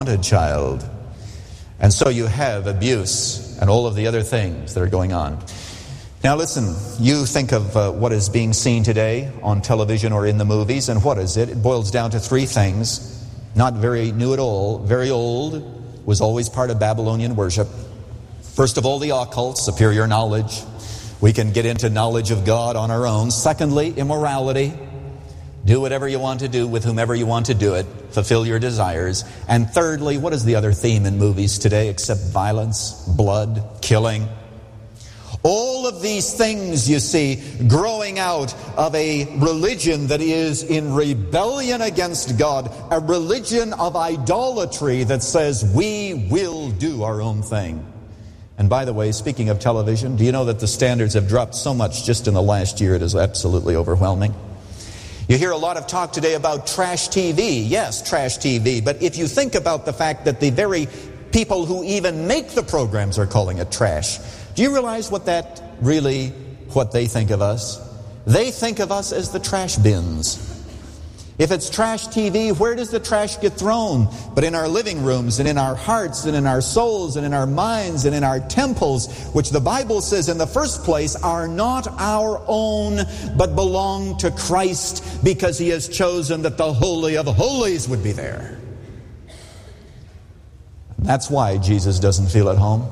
child. And so you have abuse and all of the other things that are going on. Now listen, you think of what is being seen today on television or in the movies, and what is it? It boils down to three things. Not very new at all, very old, was always part of Babylonian worship. First of all, the occult, superior knowledge. We can get into knowledge of God on our own. Secondly, immorality. Do whatever you want to do with whomever you want to do it. Fulfill your desires. And thirdly, what is the other theme in movies today except violence, blood, killing? All of these things, you see, growing out of a religion that is in rebellion against God, a religion of idolatry that says we will do our own thing. And by the way, speaking of television, do you know that the standards have dropped so much just in the last year it is absolutely overwhelming? You hear a lot of talk today about trash TV. Yes, trash TV. But if you think about the fact that the very people who even make the programs are calling it trash, do you realize what they think of us? They think of us as the trash bins. If it's trash TV, where does the trash get thrown? But in our living rooms and in our hearts and in our souls and in our minds and in our temples, which the Bible says in the first place are not our own, but belong to Christ, because He has chosen that the Holy of Holies would be there. That's why Jesus doesn't feel at home.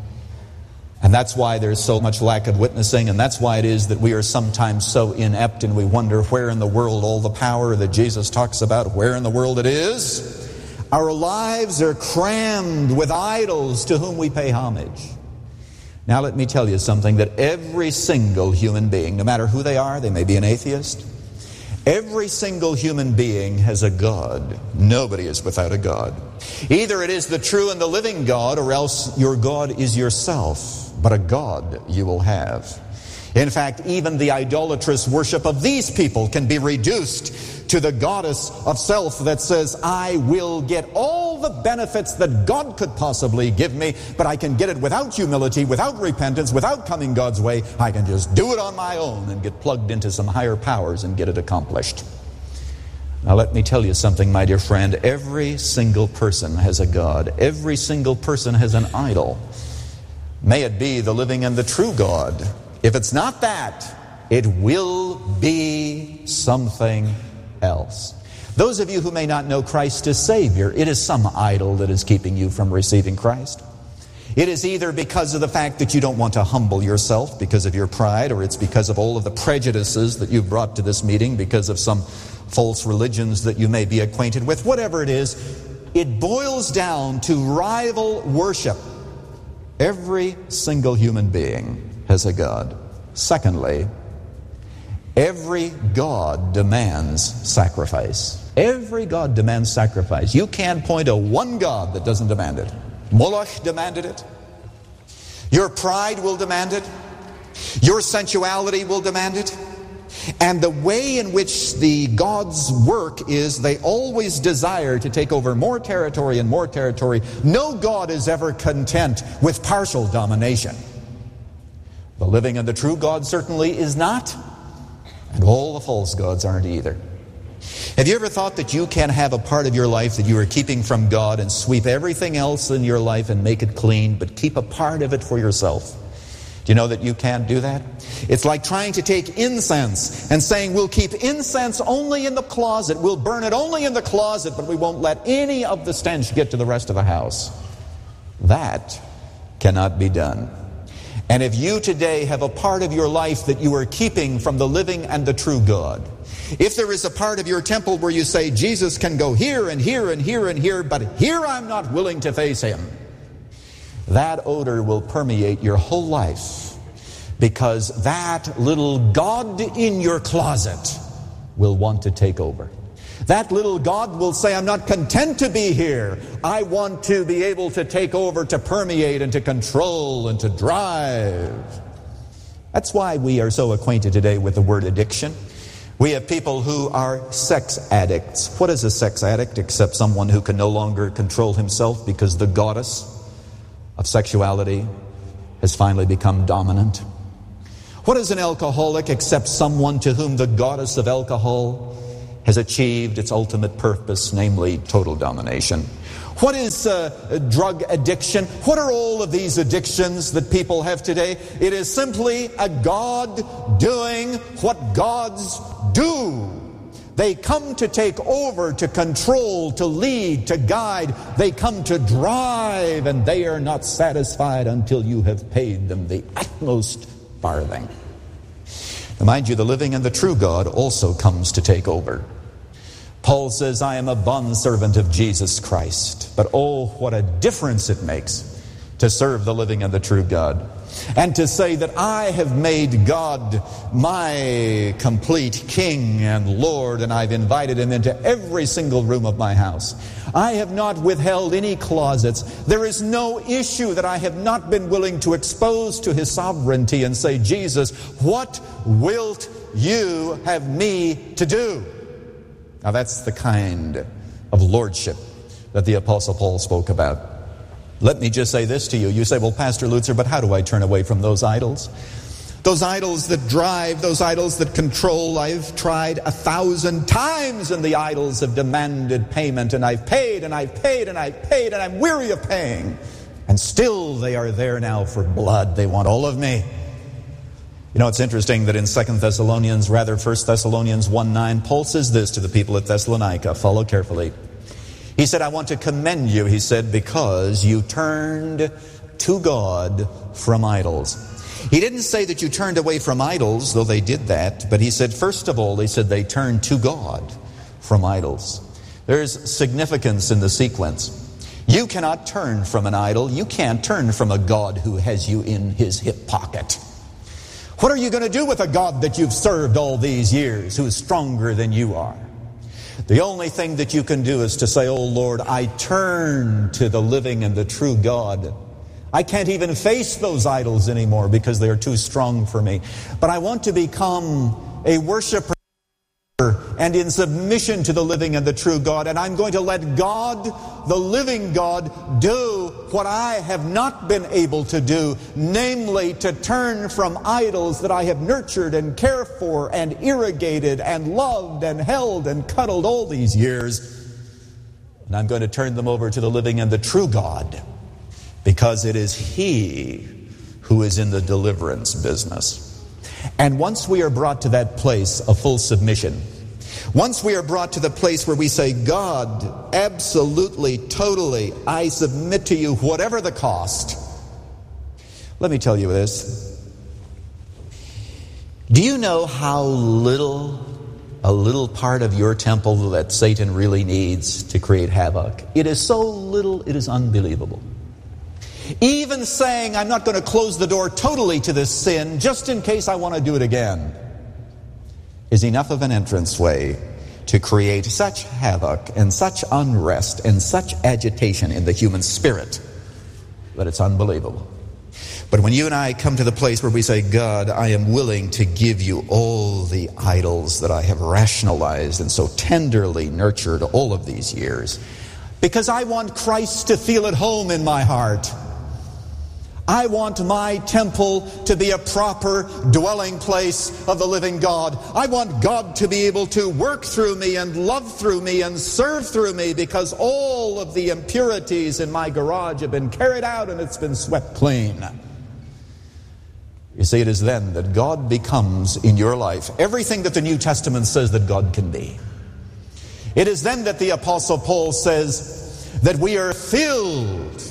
And that's why there's so much lack of witnessing, and that's why it is that we are sometimes so inept and we wonder where in the world all the power that Jesus talks about, where in the world it is. Our lives are crammed with idols to whom we pay homage. Now let me tell you something, that every single human being, no matter who they are, they may be an atheist, every single human being has a God. Nobody is without a God. Either it is the true and the living God, or else your God is yourself. But a God you will have. In fact, even the idolatrous worship of these people can be reduced to the goddess of self that says, I will get all the benefits that God could possibly give me, but I can get it without humility, without repentance, without coming God's way. I can just do it on my own and get plugged into some higher powers and get it accomplished. Now let me tell you something, my dear friend. Every single person has a God. Every single person has an idol. May it be the living and the true God. If it's not that, it will be something else. Those of you who may not know Christ as Savior, it is some idol that is keeping you from receiving Christ. It is either because of the fact that you don't want to humble yourself because of your pride, or it's because of all of the prejudices that you've brought to this meeting because of some false religions that you may be acquainted with. Whatever it is, it boils down to rival worship. Every single human being has a God. Secondly, every God demands sacrifice. Every God demands sacrifice. You can't point to one God that doesn't demand it. Moloch demanded it. Your pride will demand it. Your sensuality will demand it. And the way in which the gods work is they always desire to take over more territory and more territory. No God is ever content with partial domination. The living and the true God certainly is not, and all the false gods aren't either. Have you ever thought that you can have a part of your life that you are keeping from God and sweep everything else in your life and make it clean, but keep a part of it for yourself? Do you know that you can't do that? It's like trying to take incense and saying we'll keep incense only in the closet, we'll burn it only in the closet, but we won't let any of the stench get to the rest of the house. That cannot be done. And if you today have a part of your life that you are keeping from the living and the true God, if there is a part of your temple where you say Jesus can go here and here and here and here, but here I'm not willing to face Him, that odor will permeate your whole life, because that little God in your closet will want to take over. That little God will say, I'm not content to be here. I want to be able to take over, to permeate and to control and to drive. That's why we are so acquainted today with the word addiction. We have people who are sex addicts. What is a sex addict except someone who can no longer control himself because the goddess of sexuality has finally become dominant? What is an alcoholic except someone to whom the goddess of alcohol has achieved its ultimate purpose, namely total domination? What is drug addiction? What are all of these addictions that people have today? It is simply a God doing what gods do. They come to take over, to control, to lead, to guide. They come to drive, and they are not satisfied until you have paid them the utmost farthing. Now, mind you, the living and the true God also comes to take over. Paul says, I am a bondservant of Jesus Christ. But oh, what a difference it makes to serve the living and the true God. And to say that I have made God my complete King and Lord, and I've invited Him into every single room of my house. I have not withheld any closets. There is no issue that I have not been willing to expose to His sovereignty and say, Jesus, what wilt you have me to do? Now that's the kind of lordship that the Apostle Paul spoke about. Let me just say this to you. You say, well, Pastor Lutzer, but how do I turn away from those idols? Those idols that drive, those idols that control. I've tried 1,000 times, and the idols have demanded payment, and I've paid, and I've paid, and I've paid, and I'm weary of paying. And still they are there now for blood. They want all of me. You know, it's interesting that in 1 Thessalonians 1:9, Paul says this to the people at Thessalonica. Follow carefully. He said, I want to commend you, he said, because you turned to God from idols. He didn't say that you turned away from idols, though they did that. But he said, first of all, he said they turned to God from idols. There's significance in the sequence. You cannot turn from an idol. You can't turn from a God who has you in His hip pocket. What are you going to do with a God that you've served all these years, who is stronger than you are? The only thing that you can do is to say, oh Lord, I turn to the living and the true God. I can't even face those idols anymore because they are too strong for me. But I want to become a worshiper and in submission to the living and the true God. And I'm going to let God, the living God, do what I have not been able to do, namely to turn from idols that I have nurtured and cared for and irrigated and loved and held and cuddled all these years. And I'm going to turn them over to the living and the true God, because it is He who is in the deliverance business. And once we are brought to that place of full submission, once we are brought to the place where we say, God, absolutely, totally, I submit to you whatever the cost. Let me tell you this. Do you know how a little part of your temple that Satan really needs to create havoc? It is so little, it is unbelievable. Even saying, I'm not going to close the door totally to this sin, just in case I want to do it again, is enough of an entranceway to create such havoc and such unrest and such agitation in the human spirit that it's unbelievable. But when you and I come to the place where we say, God, I am willing to give you all the idols that I have rationalized and so tenderly nurtured all of these years, because I want Christ to feel at home in my heart. I want my temple to be a proper dwelling place of the living God. I want God to be able to work through me and love through me and serve through me, because all of the impurities in my garage have been carried out and it's been swept clean. You see, it is then that God becomes in your life everything that the New Testament says that God can be. It is then that the Apostle Paul says that we are filled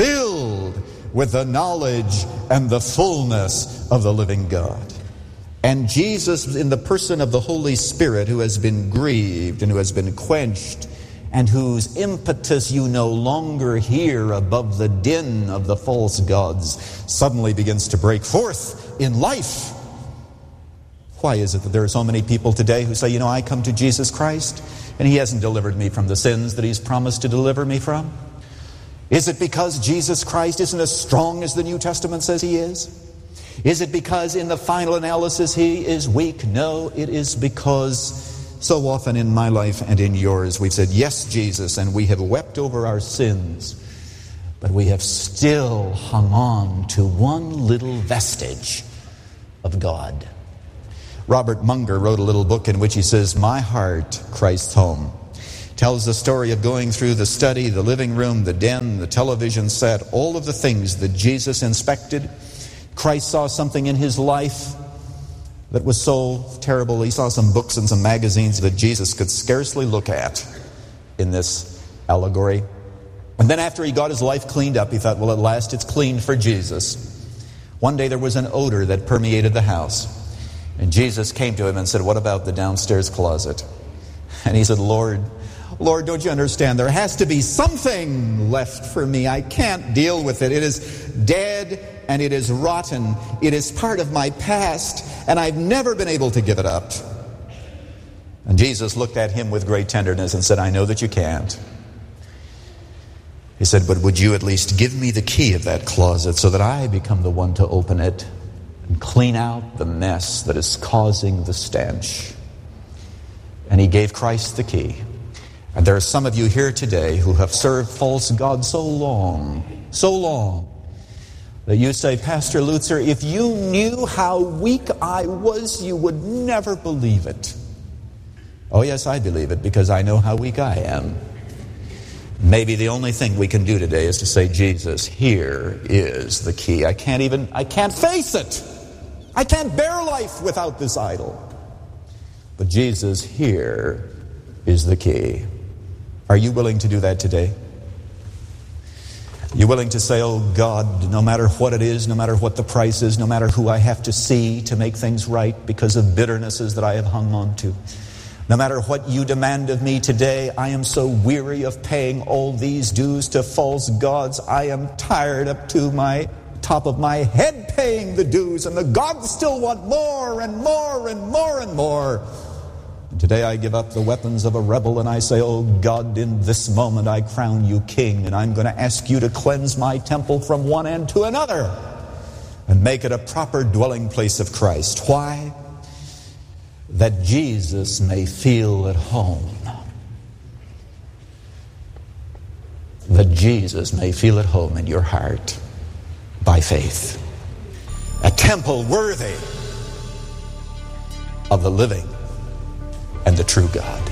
with the knowledge and the fullness of the living God. And Jesus, in the person of the Holy Spirit, who has been grieved and who has been quenched, and whose impetus you no longer hear above the din of the false gods, suddenly begins to break forth in life. Why is it that there are so many people today who say, I come to Jesus Christ and He hasn't delivered me from the sins that He's promised to deliver me from? Is it because Jesus Christ isn't as strong as the New Testament says He is? Is it because in the final analysis He is weak? No, it is because so often in my life and in yours we've said, yes, Jesus, and we have wept over our sins, but we have still hung on to one little vestige of God. Robert Munger wrote a little book in which he says, My Heart, Christ's Home. tells the story of going through the study, the living room, the den, the television set, all of the things that Jesus inspected. Christ saw something in his life that was so terrible. He saw some books and some magazines that Jesus could scarcely look at in this allegory. And then after he got his life cleaned up, he thought, well, at last it's cleaned for Jesus. One day there was an odor that permeated the house. And Jesus came to him and said, what about the downstairs closet? And he said, Lord, don't you understand? There has to be something left for me. I can't deal with it. It is dead and it is rotten. It is part of my past, and I've never been able to give it up. And Jesus looked at him with great tenderness and said, I know that you can't. He said, but would you at least give me the key of that closet so that I become the one to open it and clean out the mess that is causing the stench? And he gave Christ the key. And there are some of you here today who have served false gods so long, that you say, Pastor Lutzer, if you knew how weak I was, you would never believe it. Oh yes, I believe it because I know how weak I am. Maybe the only thing we can do today is to say, Jesus, here is the key. I can't face it. I can't bear life without this idol. But Jesus, here is the key. Are you willing to do that today? You willing to say, oh God, no matter what it is, no matter what the price is, no matter who I have to see to make things right because of bitternesses that I have hung on to, no matter what you demand of me today, I am so weary of paying all these dues to false gods. I am tired up to my top of my head paying the dues, and the gods still want more and more and more and more. And today I give up the weapons of a rebel and I say, oh God, in this moment I crown you king, and I'm going to ask you to cleanse my temple from one end to another and make it a proper dwelling place of Christ. Why? That Jesus may feel at home. That Jesus may feel at home in your heart by faith. A temple worthy of the living and the true God.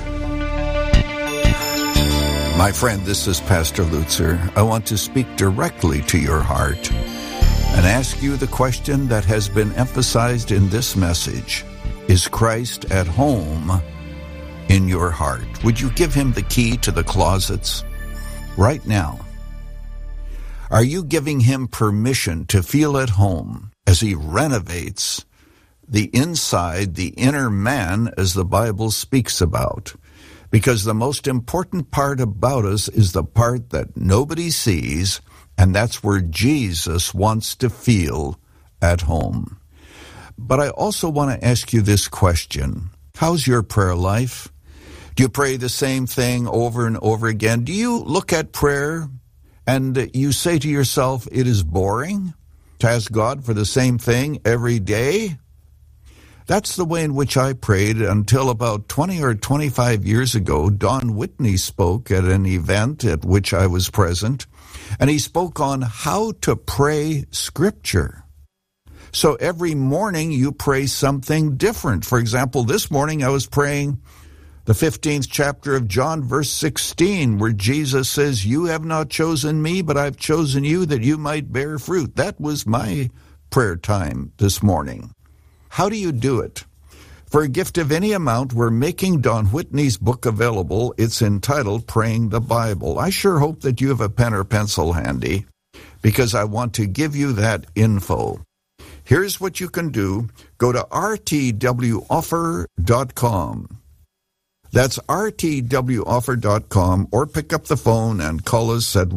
My friend, this is Pastor Lutzer. I want to speak directly to your heart and ask you the question that has been emphasized in this message. Is Christ at home in your heart? Would you give him the key to the closets right now? Are you giving him permission to feel at home as he renovates the inside, the inner man, as the Bible speaks about? Because the most important part about us is the part that nobody sees, and that's where Jesus wants to feel at home. But I also want to ask you this question. How's your prayer life? Do you pray the same thing over and over again? Do you look at prayer and you say to yourself, it is boring to ask God for the same thing every day? That's the way in which I prayed until about 20 or 25 years ago. Don Whitney spoke at an event at which I was present, and he spoke on how to pray Scripture. So every morning you pray something different. For example, this morning I was praying the 15th chapter of John, verse 16, where Jesus says, you have not chosen me, but I've chosen you that you might bear fruit. That was my prayer time this morning. How do you do it? For a gift of any amount, we're making Don Whitney's book available. It's entitled Praying the Bible. I sure hope that you have a pen or pencil handy, because I want to give you that info. Here's what you can do. Go to rtwoffer.com. That's rtwoffer.com, or pick up the phone and call us at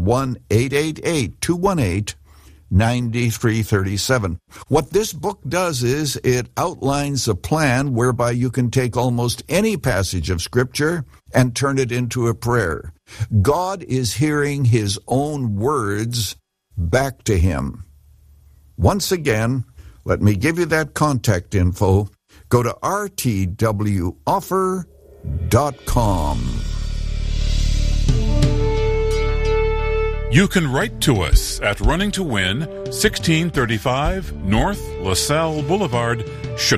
1-888-218-9337. What this book does is it outlines a plan whereby you can take almost any passage of Scripture and turn it into a prayer. God is hearing his own words back to him. Once again, let me give you that contact info. Go to rtwoffer.com. You can write to us at Running to Win, 1635 North LaSalle Boulevard,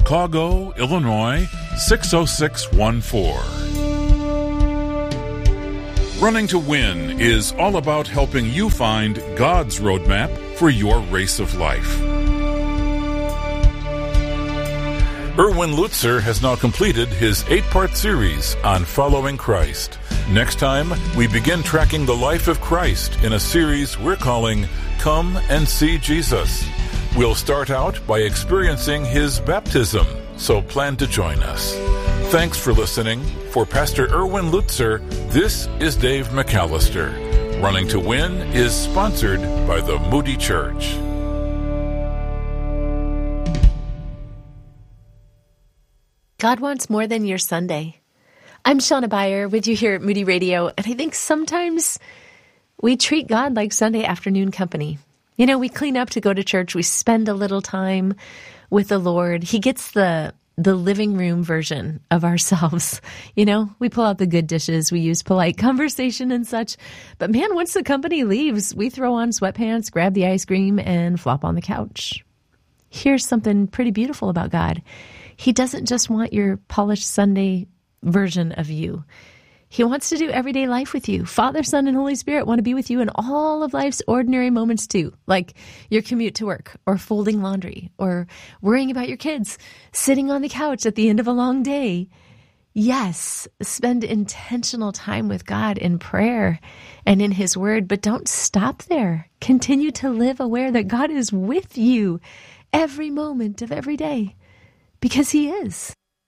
Chicago, Illinois, 60614. Running to Win is all about helping you find God's roadmap for your race of life. Erwin Lutzer has now completed his 8-part series on following Christ. Next time, we begin tracking the life of Christ in a series we're calling Come and See Jesus. We'll start out by experiencing his baptism, so plan to join us. Thanks for listening. For Pastor Erwin Lutzer, this is Dave McAllister. Running to Win is sponsored by the Moody Church. God wants more than your Sunday. I'm Shauna Beyer with you here at Moody Radio, and I think sometimes we treat God like Sunday afternoon company. You know, we clean up to go to church. We spend a little time with the Lord. He gets the living room version of ourselves. You know, we pull out the good dishes. We use polite conversation and such. But man, once the company leaves, we throw on sweatpants, grab the ice cream, and flop on the couch. Here's something pretty beautiful about God. He doesn't just want your polished Sunday version of you. He wants to do everyday life with you. Father, Son, and Holy Spirit want to be with you in all of life's ordinary moments too, like your commute to work, or folding laundry, or worrying about your kids, sitting on the couch at the end of a long day. Yes, spend intentional time with God in prayer and in His Word, but don't stop there. Continue to live aware that God is with you every moment of every day, because He is.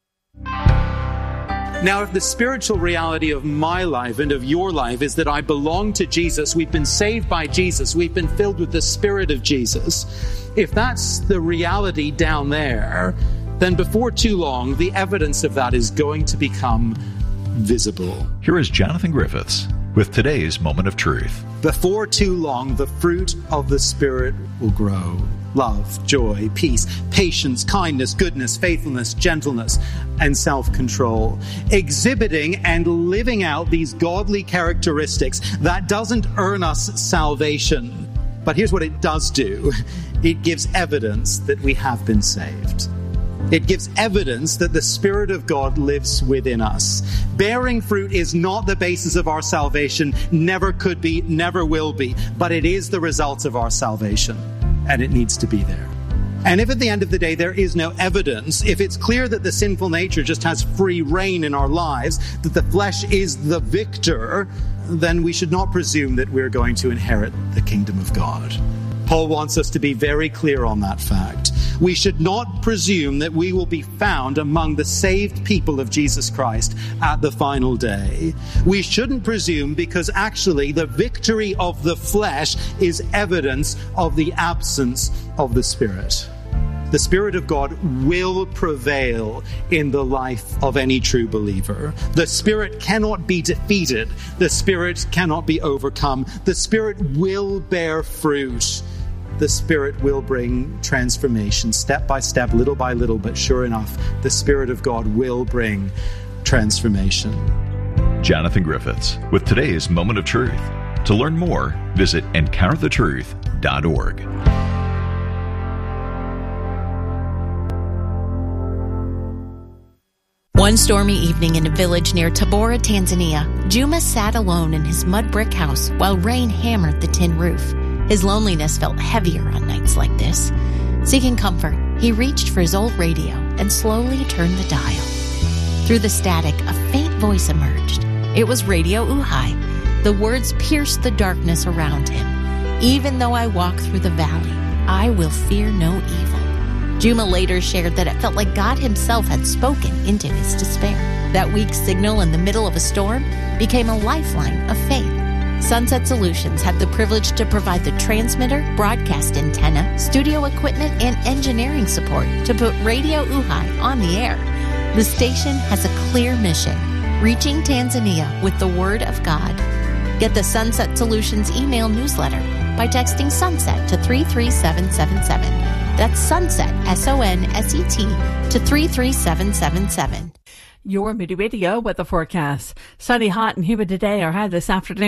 Now, if the spiritual reality of my life and of your life is that I belong to Jesus, we've been saved by Jesus, we've been filled with the Spirit of Jesus, if that's the reality down there, then before too long, the evidence of that is going to become visible. Here is Jonathan Griffiths with today's Moment of Truth. Before too long, the fruit of the Spirit will grow. Love, joy, peace, patience, kindness, goodness, faithfulness, gentleness, and self-control. Exhibiting and living out these godly characteristics, that doesn't earn us salvation. But here's what it does do. It gives evidence that we have been saved. It gives evidence that the Spirit of God lives within us. Bearing fruit is not the basis of our salvation, never could be, never will be, but it is the result of our salvation. And it needs to be there. And if at the end of the day there is no evidence, if it's clear that the sinful nature just has free reign in our lives, that the flesh is the victor, then we should not presume that we're going to inherit the kingdom of God. Paul wants us to be very clear on that fact. We should not presume that we will be found among the saved people of Jesus Christ at the final day. We shouldn't presume, because actually the victory of the flesh is evidence of the absence of the Spirit. The Spirit of God will prevail in the life of any true believer. The Spirit cannot be defeated. The Spirit cannot be overcome. The Spirit will bear fruit. The Spirit will bring transformation step by step, little by little, but sure enough, the Spirit of God will bring transformation. Jonathan Griffiths with today's Moment of Truth. To learn more, visit encounterthetruth.org. One stormy evening in a village near Tabora, Tanzania, Juma sat alone in his mud brick house while rain hammered the tin roof. His loneliness felt heavier on nights like this. Seeking comfort, he reached for his old radio and slowly turned the dial. Through the static, a faint voice emerged. It was Radio Uhai. The words pierced the darkness around him. Even though I walk through the valley, I will fear no evil. Juma later shared that it felt like God himself had spoken into his despair. That weak signal in the middle of a storm became a lifeline of faith. Sunset Solutions had the privilege to provide the transmitter, broadcast antenna, studio equipment, and engineering support to put Radio Uhai on the air. The station has a clear mission, reaching Tanzania with the Word of God. Get the Sunset Solutions email newsletter by texting SUNSET to 33777. That's SUNSET, SONSET, to 33777. Your Moody Radio weather forecast. Sunny, hot, and humid today, or high this afternoon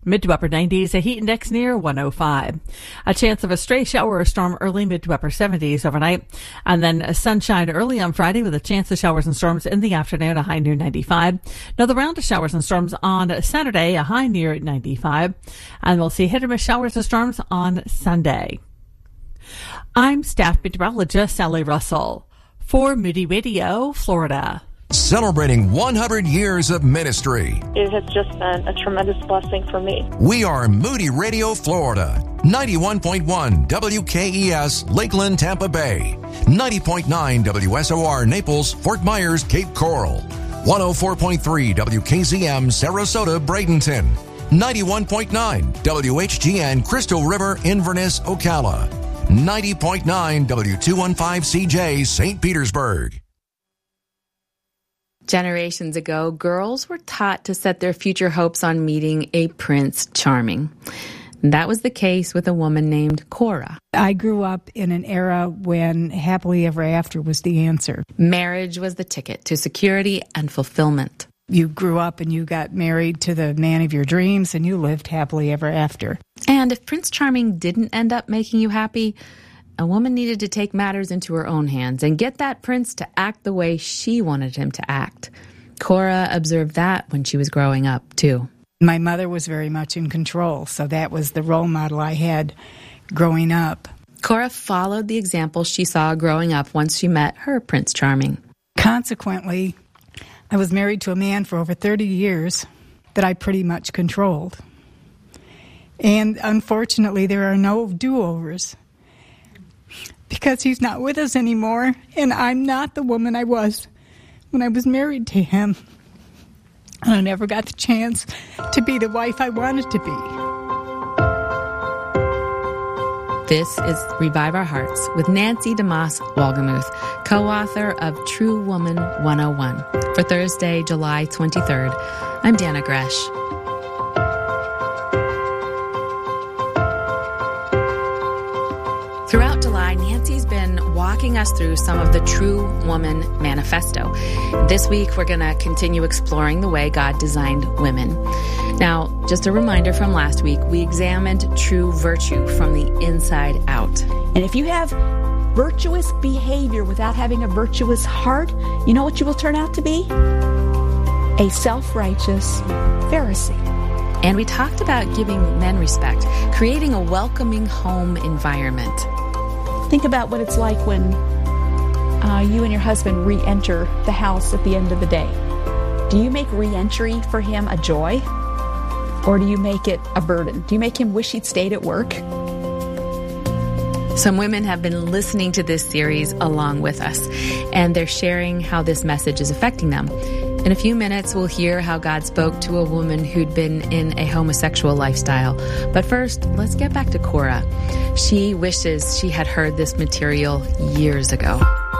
Mid to upper 90s, a heat index near 105. A chance of a stray shower or storm early, mid to upper 70s overnight. And then sunshine early on Friday with a chance of showers and storms in the afternoon, a high near 95. Another round of showers and storms on Saturday, a high near 95. And we'll see hit or miss showers and storms on Sunday. I'm staff meteorologist Sally Russell for Moody Radio, Florida. Celebrating 100 years of ministry. It has just been a tremendous blessing for me. We are Moody Radio, Florida. 91.1 WKES, Lakeland, Tampa Bay. 90.9 WSOR, Naples, Fort Myers, Cape Coral. 104.3 WKZM, Sarasota, Bradenton. 91.9 WHGN, Crystal River, Inverness, Ocala. 90.9 W215CJ, St. Petersburg. Generations ago, girls were taught to set their future hopes on meeting a Prince Charming. That was the case with a woman named Cora. I grew up in an era when happily ever after was the answer. Marriage was the ticket to security and fulfillment. You grew up and you got married to the man of your dreams and you lived happily ever after. And if Prince Charming didn't end up making you happy, a woman needed to take matters into her own hands and get that prince to act the way she wanted him to act. Cora observed that when she was growing up, too. My mother was very much in control, so that was the role model I had growing up. Cora followed the example she saw growing up once she met her Prince Charming. Consequently, I was married to a man for over 30 years that I pretty much controlled. And unfortunately, there are no do-overs. Because he's not with us anymore, and I'm not the woman I was when I was married to him. And I never got the chance to be the wife I wanted to be. This is Revive Our Hearts with Nancy DeMoss Wolgemuth, co-author of True Woman 101. For Thursday, July 23rd, I'm Dana Gresh. Throughout July, Nancy's been walking us through some of the True Woman Manifesto. This week, we're going to continue exploring the way God designed women. Now, just a reminder from last week, we examined true virtue from the inside out. And if you have virtuous behavior without having a virtuous heart, you know what you will turn out to be? A self-righteous Pharisee. And we talked about giving men respect, creating a welcoming home environment. Think about what it's like when you and your husband re-enter the house at the end of the day. Do you make re-entry for him a joy? Or do you make it a burden? Do you make him wish he'd stayed at work? Some women have been listening to this series along with us, and they're sharing how this message is affecting them. In a few minutes, we'll hear how God spoke to a woman who'd been in a homosexual lifestyle. But first, let's get back to Cora. She wishes she had heard this material years ago.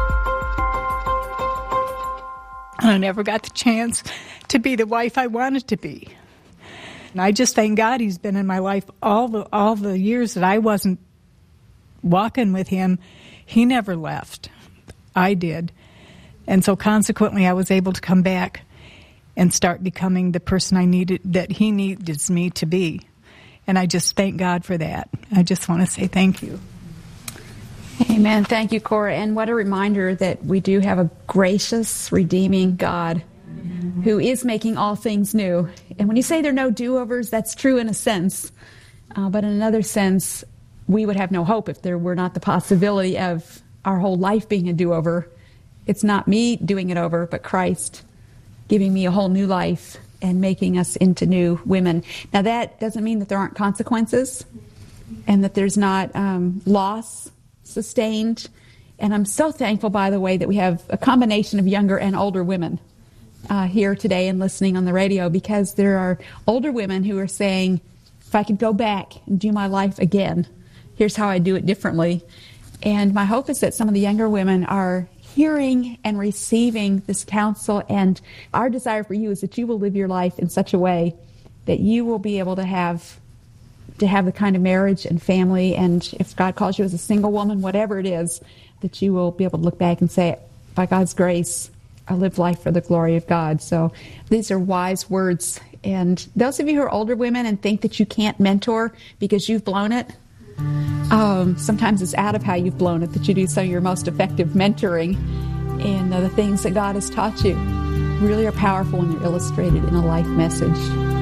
I never got the chance to be the wife I wanted to be. And I just thank God he's been in my life all the years that I wasn't walking with him. He never left. I did. And so consequently, I was able to come back and start becoming the person that he needs me to be. And I just thank God for that. I just want to say thank you. Amen. Thank you, Cora. And what a reminder that we do have a gracious, redeeming God who is making all things new. And when you say there are no do-overs, that's true in a sense. But in another sense, we would have no hope if there were not the possibility of our whole life being a do-over. It's not me doing it over, but Christ giving me a whole new life and making us into new women. Now, that doesn't mean that there aren't consequences and that there's not loss sustained. And I'm so thankful, by the way, that we have a combination of younger and older women here today and listening on the radio, because there are older women who are saying, if I could go back and do my life again, here's how I do it differently. And my hope is that some of the younger women are hearing and receiving this counsel, and our desire for you is that you will live your life in such a way that you will be able to have the kind of marriage and family, and if God calls you as a single woman, whatever it is, that you will be able to look back and say, by God's grace, I live life for the glory of God. So these are wise words. And those of you who are older women and think that you can't mentor because you've blown it, sometimes it's out of how you've blown it that you do some of your most effective mentoring. And the things that God has taught you really are powerful when they're illustrated in a life message.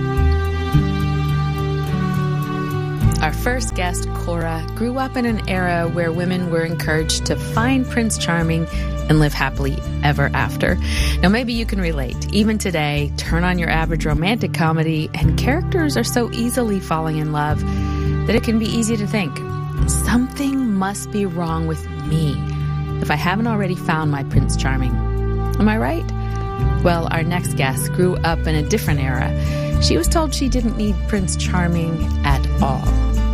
Our first guest, Cora, grew up in an era where women were encouraged to find Prince Charming and live happily ever after. Now, maybe you can relate. Even today, turn on your average romantic comedy, and characters are so easily falling in love that it can be easy to think, something must be wrong with me if I haven't already found my Prince Charming. Am I right? Well, our next guest grew up in a different era. She was told she didn't need Prince Charming at all.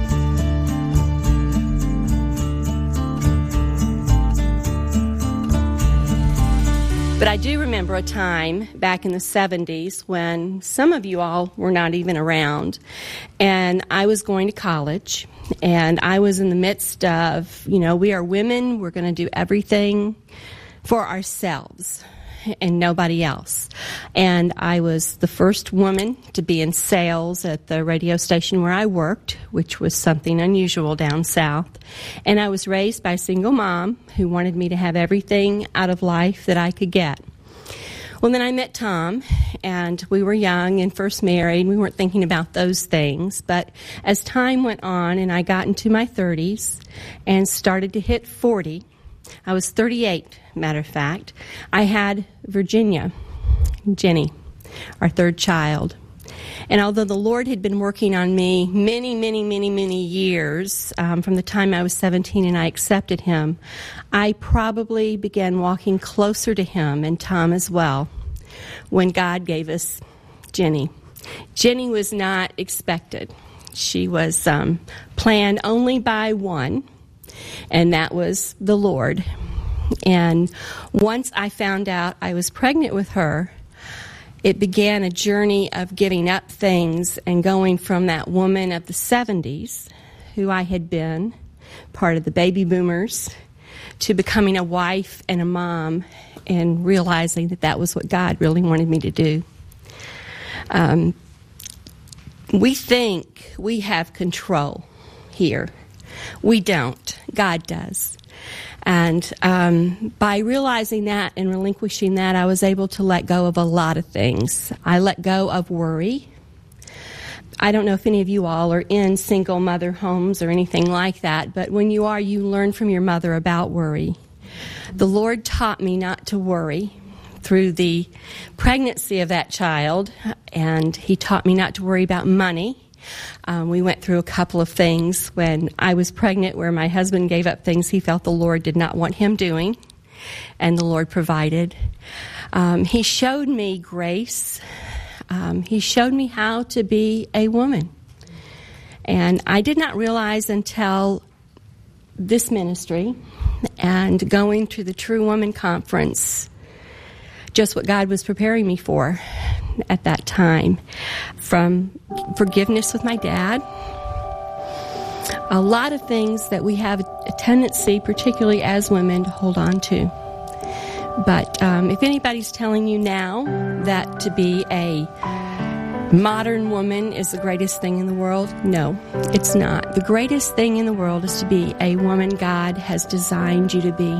But I do remember a time back in the 70s when some of you all were not even around, and I was going to college, and I was in the midst of, we are women, we're going to do everything for ourselves and nobody else. And I was the first woman to be in sales at the radio station where I worked, which was something unusual down south. And I was raised by a single mom who wanted me to have everything out of life that I could get. Well, then I met Tom, and we were young and first married. We weren't thinking about those things. But as time went on and I got into my 30s and started to hit 40, I was 38, matter of fact, I had Virginia, Jenny, our third child. And although the Lord had been working on me many years, from the time I was 17 and I accepted Him, I probably began walking closer to Him, and Tom as well, when God gave us Jenny. Jenny was not expected. She was planned only by one, and that was the Lord. And once I found out I was pregnant with her, it began a journey of giving up things and going from that woman of the 70s, who I had been, part of the baby boomers, to becoming a wife and a mom and realizing that that was what God really wanted me to do. We think we have control here. We don't. God does. And by realizing that and relinquishing that, I was able to let go of a lot of things. I let go of worry. I don't know if any of you all are in single mother homes or anything like that, but when you are, you learn from your mother about worry. The Lord taught me not to worry through the pregnancy of that child, and He taught me not to worry about money. We went through a couple of things when I was pregnant where my husband gave up things he felt the Lord did not want him doing, and the Lord provided. He showed me grace. He showed me how to be a woman. And I did not realize until this ministry and going to the True Woman Conference just what God was preparing me for at that time. From forgiveness with my dad, a lot of things that we have a tendency, particularly as women, to hold on to. But if anybody's telling you now that to be a modern woman is the greatest thing in the world, no, it's not. The greatest thing in the world is to be a woman God has designed you to be.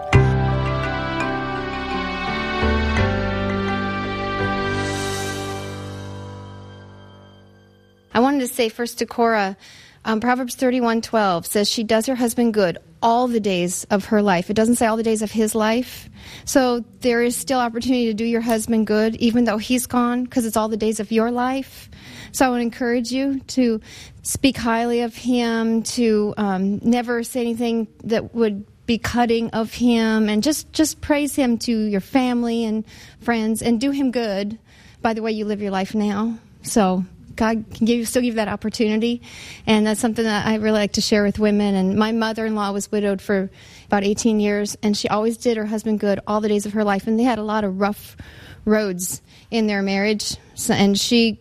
I wanted to say first to Cora, Proverbs 31:12 says she does her husband good all the days of her life. It doesn't say all the days of his life. So there is still opportunity to do your husband good, even though he's gone, because it's all the days of your life. So I would encourage you to speak highly of him, to never say anything that would be cutting of him, and just praise him to your family and friends, and do him good by the way you live your life now. So God can still give that opportunity, and that's something that I really like to share with women. And my mother-in-law was widowed for about 18 years, and she always did her husband good all the days of her life, and they had a lot of rough roads in their marriage, and she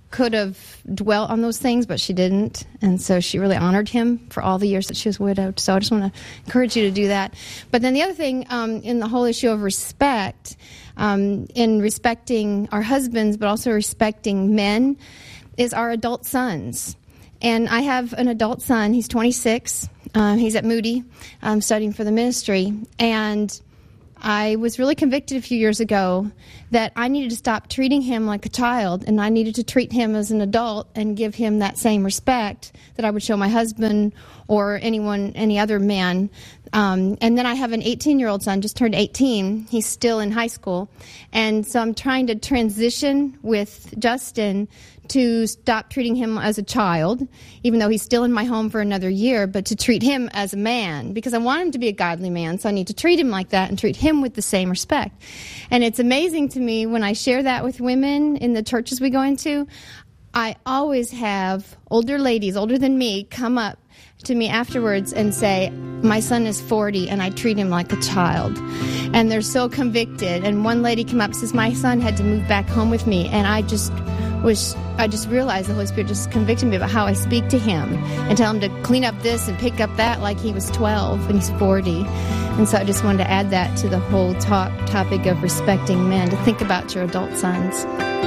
could have dwelt on those things, but she didn't. And so she really honored him for all the years that she was widowed. So I just want to encourage you to do that. But then the other thing in the whole issue of respect, in respecting our husbands, but also respecting men, is our adult sons. And I have an adult son. He's 26. He's at Moody studying for the ministry. And I was really convicted a few years ago that I needed to stop treating him like a child, and I needed to treat him as an adult and give him that same respect that I would show my husband or any other man. And then I have an 18-year-old son, just turned 18. He's still in high school. And so I'm trying to transition with Justin to stop treating him as a child, even though he's still in my home for another year, but to treat him as a man, because I want him to be a godly man, so I need to treat him like that and treat him with the same respect. And it's amazing to me when I share that with women in the churches we go into, I always have older ladies, older than me, come up to me afterwards and say, my son is 40 and I treat him like a child. And they're so convicted. And one lady came up and says, my son had to move back home with me, and I just realized the Holy Spirit just convicted me about how I speak to him and tell him to clean up this and pick up that like he was 12 and he's 40. And so I just wanted to add that to the whole topic of respecting men, to think about your adult sons.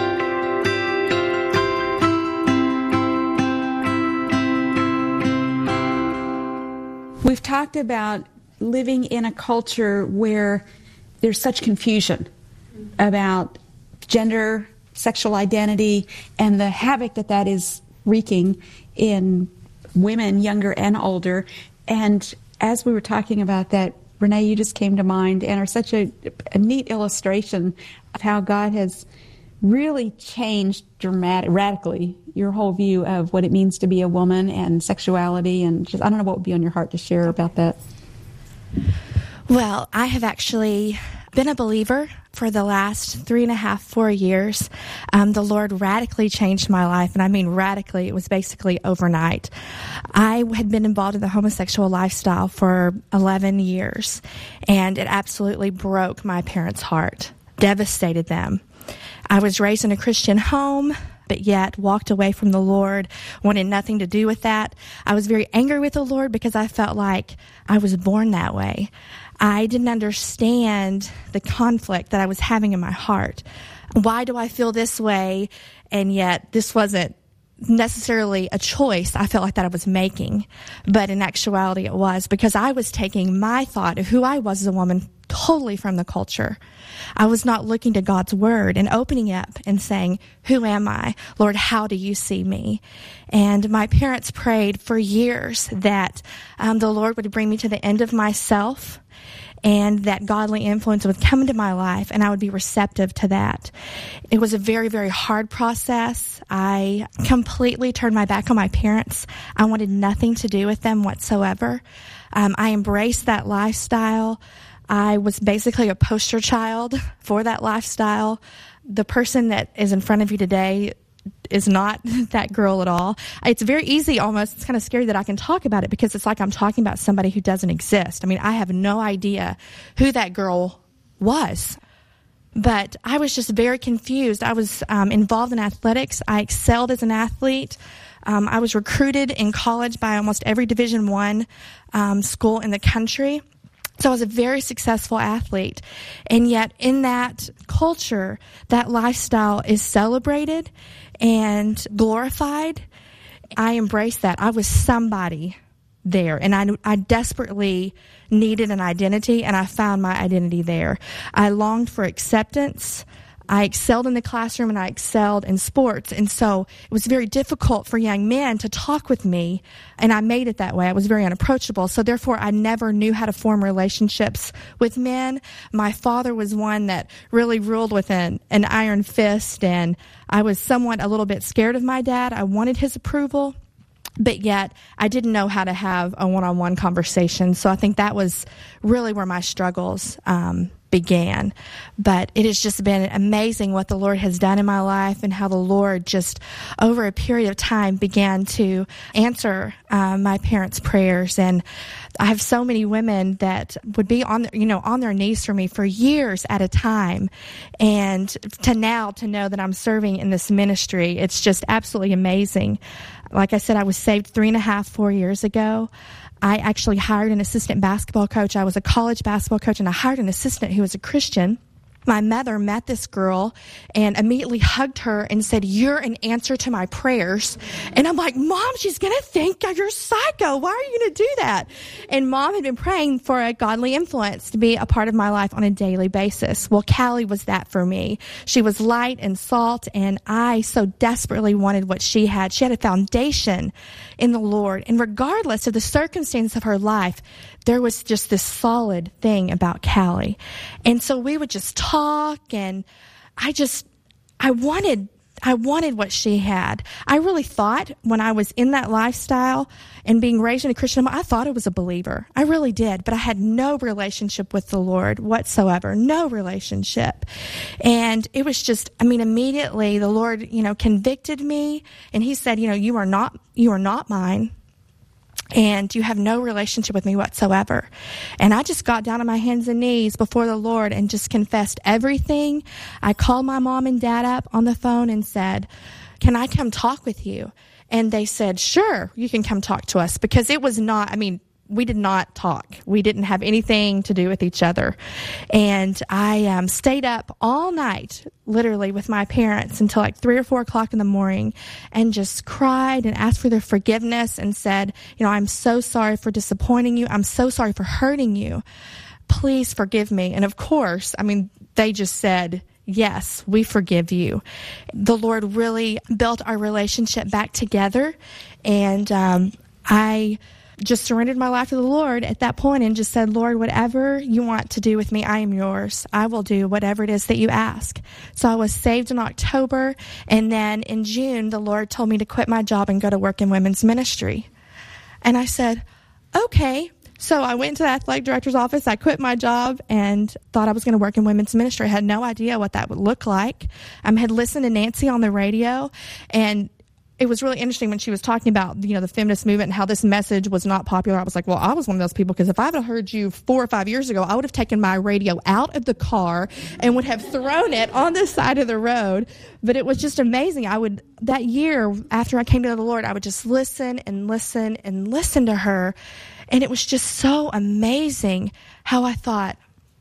We've talked about living in a culture where there's such confusion about gender, sexual identity, and the havoc that is wreaking in women, younger and older. And as we were talking about that, Renee, you just came to mind and are such a neat illustration of how God has really changed radically your whole view of what it means to be a woman and sexuality. And just, I don't know what would be on your heart to share about that. Well, I have actually been a believer for the last 3.5, 4 years. The Lord radically changed my life, and I mean radically. It was basically overnight. I had been involved in the homosexual lifestyle for 11 years, and it absolutely broke my parents' heart, devastated them. I was raised in a Christian home, but yet walked away from the Lord, wanted nothing to do with that. I was very angry with the Lord because I felt like I was born that way. I didn't understand the conflict that I was having in my heart. Why do I feel this way? And yet this wasn't necessarily a choice I felt like that I was making. But in actuality it was, because I was taking my thought of who I was as a woman totally from the culture. I was not looking to God's word and opening up and saying, who am I? Lord, how do you see me? And my parents prayed for years that the Lord would bring me to the end of myself, and that godly influence would come into my life, and I would be receptive to that. It was a very, very hard process. I completely turned my back on my parents. I wanted nothing to do with them whatsoever. I embraced that lifestyle. I was basically a poster child for that lifestyle. The person that is in front of you today is not that girl at all. It's very easy almost. It's kind of scary that I can talk about it because it's like I'm talking about somebody who doesn't exist. I mean, I have no idea who that girl was. But I was just very confused. I was involved in athletics. I excelled as an athlete. I was recruited in college by almost every Division I school in the country. So I was a very successful athlete. And yet in that culture, that lifestyle is celebrated and glorified. I embraced that. I was somebody there, and I desperately needed an identity, and I found my identity there. I longed for acceptance. I excelled in the classroom, and I excelled in sports. And so it was very difficult for young men to talk with me, and I made it that way. I was very unapproachable. So therefore, I never knew how to form relationships with men. My father was one that really ruled with an iron fist, and I was somewhat a little bit scared of my dad. I wanted his approval, but yet I didn't know how to have a one-on-one conversation. So I think that was really where my struggles began. But it has just been amazing what the Lord has done in my life, and how the Lord just over a period of time began to answer my parents' prayers. And I have so many women that would be on their knees for me for years at a time. And to know that I'm serving in this ministry, it's just absolutely amazing. Like I said, I was saved 4 years ago. I actually hired an assistant basketball coach. I was a college basketball coach, and I hired an assistant who was a Christian. My mother met this girl and immediately hugged her and said, "You're an answer to my prayers." And I'm like, "Mom, she's going to think you're psycho. Why are you going to do that?" And Mom had been praying for a godly influence to be a part of my life on a daily basis. Well, Callie was that for me. She was light and salt, and I so desperately wanted what she had. She had a foundation in the Lord. And regardless of the circumstance of her life, there was just this solid thing about Callie. And so we would just talk, and I wanted what she had. I really thought when I was in that lifestyle and being raised in a Christian home, I thought I was a believer. I really did, but I had no relationship with the Lord whatsoever, no relationship. And it was just, immediately the Lord, convicted me, and he said, you are not mine. And you have no relationship with me whatsoever. And I just got down on my hands and knees before the Lord and just confessed everything. I called my mom and dad up on the phone and said, "Can I come talk with you?" And they said, "Sure, you can come talk to us." Because it was not, we did not talk. We didn't have anything to do with each other. And I stayed up all night, literally, with my parents until like 3 or 4 o'clock in the morning, and just cried and asked for their forgiveness and said, "I'm so sorry for disappointing you. I'm so sorry for hurting you. Please forgive me." And of course, they just said, "Yes, we forgive you." The Lord really built our relationship back together. And I just surrendered my life to the Lord at that point and just said, "Lord, whatever you want to do with me, I am yours. I will do whatever it is that you ask." So I was saved in October, and then in June, the Lord told me to quit my job and go to work in women's ministry. And I said, "Okay." So I went to the athletic director's office. I quit my job and thought I was going to work in women's ministry. I had no idea what that would look like. I had listened to Nancy on the radio, and it was really interesting when she was talking about, the feminist movement and how this message was not popular. I was like, well, I was one of those people, because if I had heard you 4 or 5 years ago, I would have taken my radio out of the car and would have thrown it on the side of the road. But it was just amazing. That year after I came to the Lord, I would just listen and listen and listen to her. And it was just so amazing how I thought,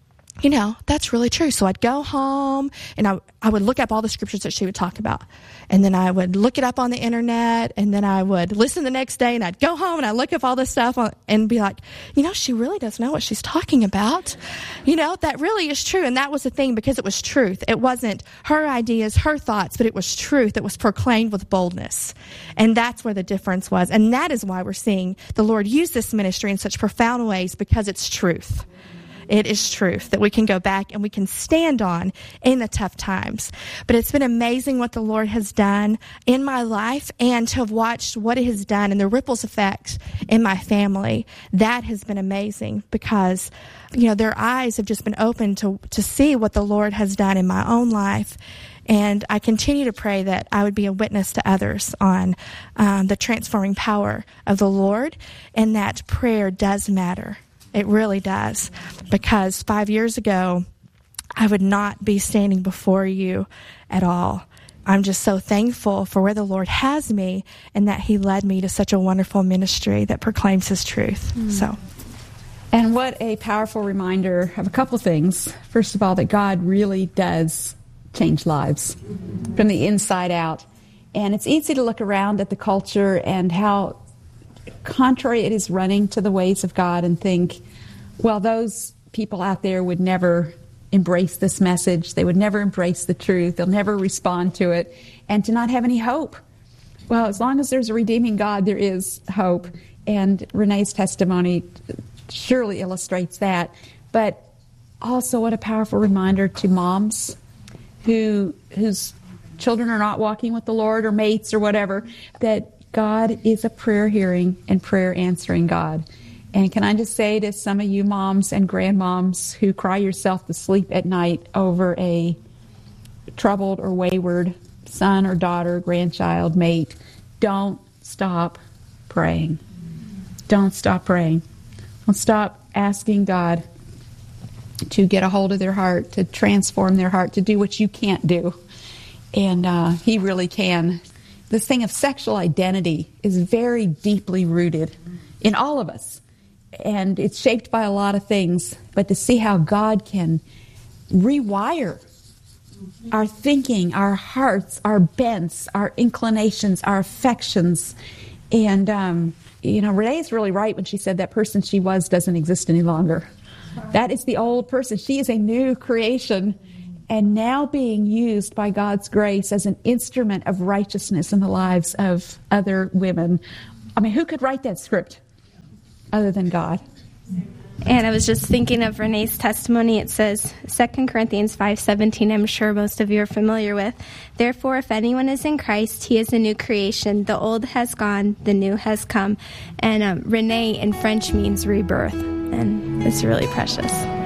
that's really true. So I'd go home and I would look up all the scriptures that she would talk about. And then I would look it up on the internet, and then I would listen the next day, and I'd go home and I'd look up all this stuff and be like, she really does know what she's talking about. That really is true. And that was the thing, because it was truth. It wasn't her ideas, her thoughts, but it was truth that was proclaimed with boldness. And that's where the difference was. And that is why we're seeing the Lord use this ministry in such profound ways, because it's truth. It is truth that we can go back and we can stand on in the tough times. But it's been amazing what the Lord has done in my life, and to have watched what it has done and the ripples effect in my family. That has been amazing, because, their eyes have just been opened to see what the Lord has done in my own life. And I continue to pray that I would be a witness to others on the transforming power of the Lord, and that prayer does matter. It really does, because 5 years ago, I would not be standing before you at all. I'm just so thankful for where the Lord has me, and that he led me to such a wonderful ministry that proclaims his truth. And what a powerful reminder of a couple things. First of all, that God really does change lives from the inside out. And it's easy to look around at the culture and how contrary it is running to the ways of God, and think, well, those people out there would never embrace this message. They would never embrace the truth. They'll never respond to it, and to not have any hope. Well, as long as there's a redeeming God, there is hope. And Renee's testimony surely illustrates that. But also, what a powerful reminder to moms whose children are not walking with the Lord, or mates or whatever, that God is a prayer-hearing and prayer-answering God. And can I just say to some of you moms and grandmoms who cry yourself to sleep at night over a troubled or wayward son or daughter, grandchild, mate, don't stop praying. don't stop praying. Don't stop asking God to get a hold of their heart, to transform their heart, to do what you can't do. And He really can. This thing of sexual identity is very deeply rooted in all of us. And it's shaped by a lot of things. But to see how God can rewire our thinking, our hearts, our bents, our inclinations, our affections. And, Renee's really right when she said that person she was doesn't exist any longer. That is the old person. She is a new creation and now being used by God's grace as an instrument of righteousness in the lives of other women. I mean, who could write that script other than God? And I was just thinking of Renee's testimony. It says, 2 Corinthians 5:17, I'm sure most of you are familiar with. Therefore, if anyone is in Christ, he is a new creation. The old has gone, the new has come. And Renee in French means rebirth. And it's really precious.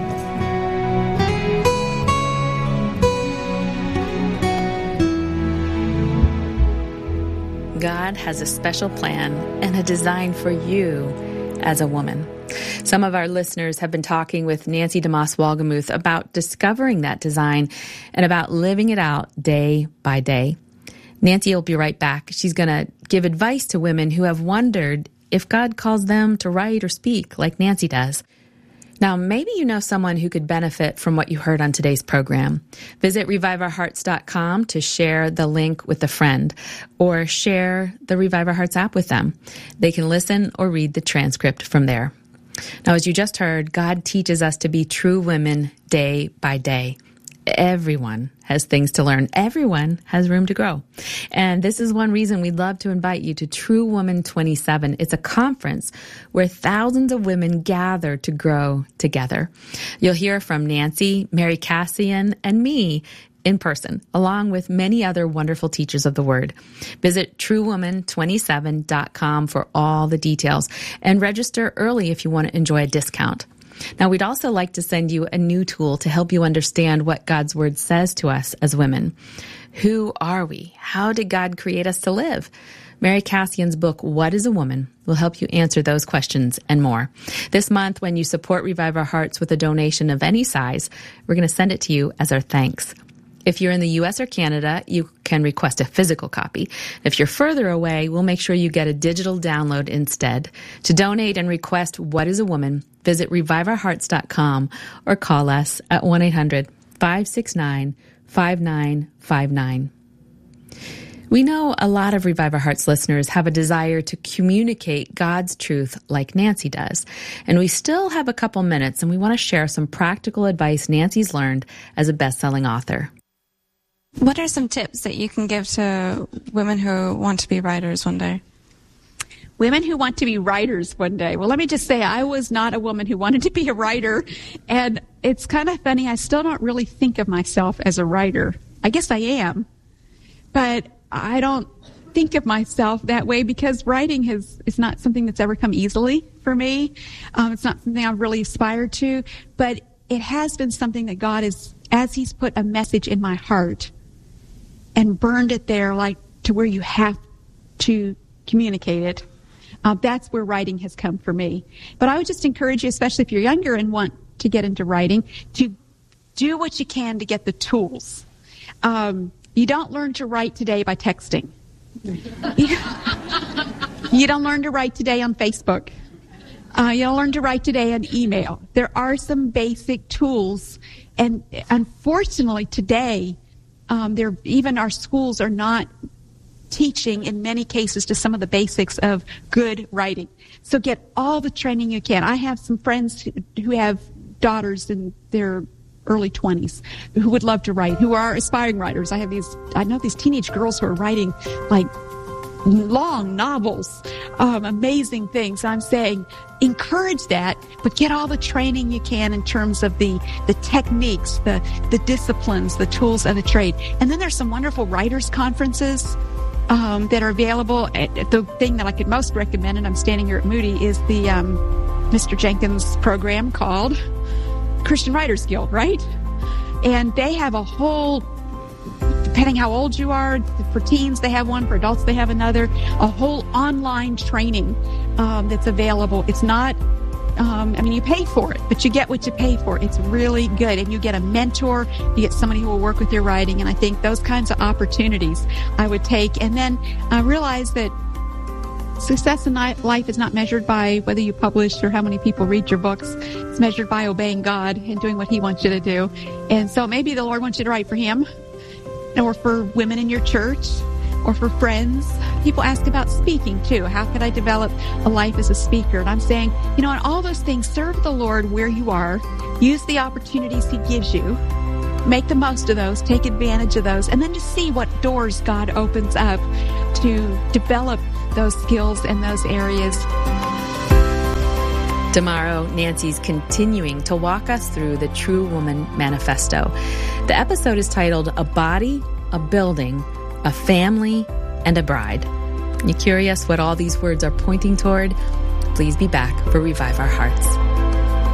God has a special plan and a design for you as a woman. Some of our listeners have been talking with Nancy DeMoss Wolgemuth about discovering that design and about living it out day by day. Nancy will be right back. She's going to give advice to women who have wondered if God calls them to write or speak like Nancy does. Now, maybe you know someone who could benefit from what you heard on today's program. Visit ReviveOurHearts.com to share the link with a friend or share the Revive Our Hearts app with them. They can listen or read the transcript from there. Now, as you just heard, God teaches us to be true women day by day. Everyone has things to learn. Everyone has room to grow. And this is one reason we'd love to invite you to True Woman 27. It's a conference where thousands of women gather to grow together. You'll hear from Nancy, Mary Cassian, and me in person, along with many other wonderful teachers of the Word. Visit truewoman27.com for all the details and register early if you want to enjoy a discount. Now, we'd also like to send you a new tool to help you understand what God's Word says to us as women. Who are we? How did God create us to live? Mary Cassian's book, What is a Woman?, will help you answer those questions and more. This month, when you support Revive Our Hearts with a donation of any size, we're going to send it to you as our thanks. If you're in the U.S. or Canada, you can request a physical copy. If you're further away, we'll make sure you get a digital download instead. To donate and request What is a Woman?, visit ReviveOurHearts.com or call us at 1-800-569-5959. We know a lot of Revive Our Hearts listeners have a desire to communicate God's truth like Nancy does. And we still have a couple minutes, and we want to share some practical advice Nancy's learned as a best-selling author. What are some tips that you can give to women who want to be writers one day? Women who want to be writers one day. Well, let me just say, I was not a woman who wanted to be a writer. And it's kind of funny, I still don't really think of myself as a writer. I guess I am. But I don't think of myself that way because writing is not something that's ever come easily for me. It's not something I've really aspired to. But it has been something that God is, as He's put a message in my heart and burned it there, like to where you have to communicate it. That's where writing has come for me. But I would just encourage you, especially if you're younger and want to get into writing, to do what you can to get the tools. You don't learn to write today by texting. You don't learn to write today on Facebook. You don't learn to write today on email. There are some basic tools, and unfortunately today, even our schools are not teaching in many cases to some of the basics of good writing. So get all the training you can. I have some friends who have daughters in their early 20s who would love to write, who are aspiring writers. I know these teenage girls who are writing like long novels, amazing things. I'm saying encourage that, but get all the training you can in terms of the techniques, the disciplines, the tools of the trade. And then there's some wonderful writers' conferences that are available. The thing that I could most recommend, and I'm standing here at Moody, is the Mr. Jenkins program called Christian Writers Guild, right? And they have a whole, depending how old you are, for teens they have one, for adults they have another, a whole online training that's available. It's not, you pay for it, but you get what you pay for. It's really good. And you get a mentor, you get somebody who will work with your writing. And I think those kinds of opportunities I would take. And then realize that success in life is not measured by whether you publish or how many people read your books. It's measured by obeying God and doing what He wants you to do. And so maybe the Lord wants you to write for Him, or for women in your church, or for friends. People ask about speaking too. How could I develop a life as a speaker? And I'm saying, in all those things, serve the Lord where you are. Use the opportunities He gives you. Make the most of those. Take advantage of those. And then just see what doors God opens up to develop those skills in those areas. Tomorrow, Nancy's continuing to walk us through the True Woman Manifesto. The episode is titled A Body, a Building, a Family, and a Bride. You curious what all these words are pointing toward? Please be back for Revive Our Hearts.